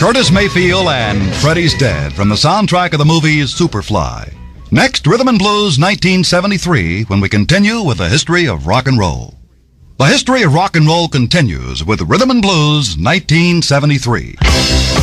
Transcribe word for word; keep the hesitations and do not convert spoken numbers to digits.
Curtis Mayfield and Freddie's Dead from the soundtrack of the movie Superfly. Next, Rhythm and Blues nineteen seventy-three, when we continue with the history of rock and roll. The history of rock and roll continues with Rhythm and Blues nineteen seventy-three.